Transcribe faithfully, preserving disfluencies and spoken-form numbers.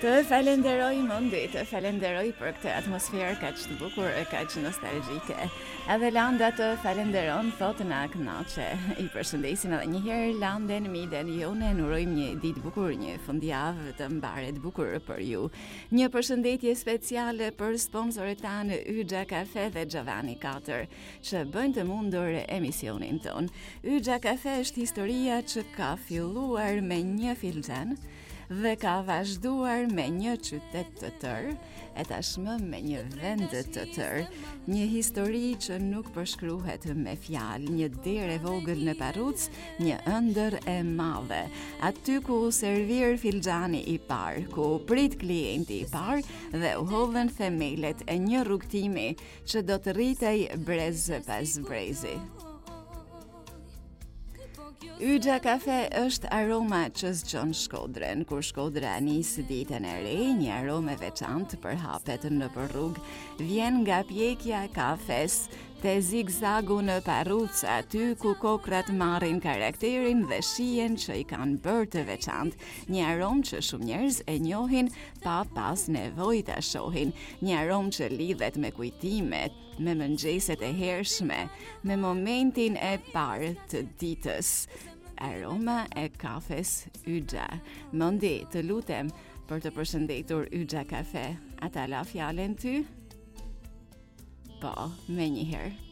Të falenderoj Mundi, të falenderoj për këtë atmosferë kaq të bukur, kaq nostalgjike. Edhe Landa të falenderon, thotë na kënaqe. I përshëndesim edhe një herë Landën, Miden, Jone, urojmë një ditë bukur, një fundjavë të mbaret bukur për ju. Një përshëndetje speciale për sponsorët tanë Yxha Kafe dhe Giovanni katër, që bëjnë të mundur emisionin ton. Yxha Kafe është historia që ka filluar me një filxhan dhe ka vazhduar me një qytet të tërë, e tashmë me një vend të tërë, një histori që nuk përshkruhet me fjalë, një derë e vogël në Paruc, një ëndër e madhe, aty ku u servir filxhani i parë, ku u prit klienti i parë dhe u hodhen themelet e një rrugtimi që do të rritej brez pas brezi. Yxha Kafe është aroma që zgjon Shkodrën, kur Shkodra nis ditën e re, një aromë e veçantë për hapet në rrugë, vjen nga pjekja e kafes te zigzagu në Paruc, aty ku kokrat marrin karakterin dhe shijen që i kanë bërë të veçantë, një aromë që shumë njerëz e njohin pa pas nevojë ta shohin, një aromë që lidhet me kujtimet, me mëngjeset e hershme, me momentin e parë të ditës. Aroma e kafes Yxha. Mundi, të lutem për të përshëndetur Yxha Kafe. A ta la fjalën ty? Po, me njëherë.